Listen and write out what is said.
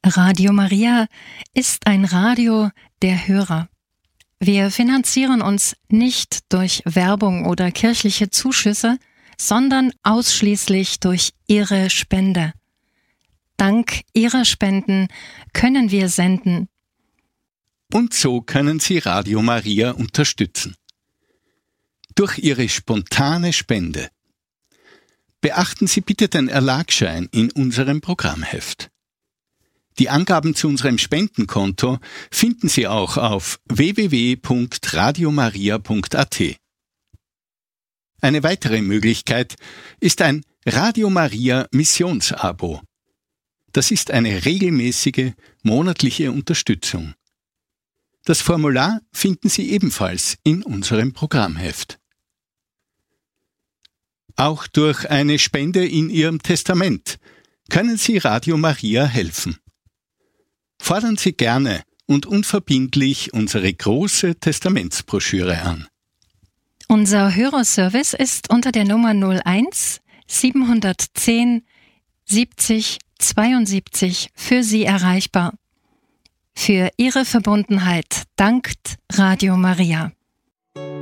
Radio Maria ist ein Radio der Hörer. Wir finanzieren uns nicht durch Werbung oder kirchliche Zuschüsse, sondern ausschließlich durch Ihre Spende. Dank Ihrer Spenden können wir senden. Und so können Sie Radio Maria unterstützen. Durch Ihre spontane Spende. Beachten Sie bitte den Erlagschein in unserem Programmheft. Die Angaben zu unserem Spendenkonto finden Sie auch auf www.radiomaria.at. Eine weitere Möglichkeit ist ein Radio Maria Missionsabo. Das ist eine regelmäßige monatliche Unterstützung. Das Formular finden Sie ebenfalls in unserem Programmheft. Auch durch eine Spende in Ihrem Testament können Sie Radio Maria helfen. Fordern Sie gerne und unverbindlich unsere große Testamentsbroschüre an. Unser Hörerservice ist unter der Nummer 01 710 70 72 für Sie erreichbar. Für Ihre Verbundenheit dankt Radio Maria.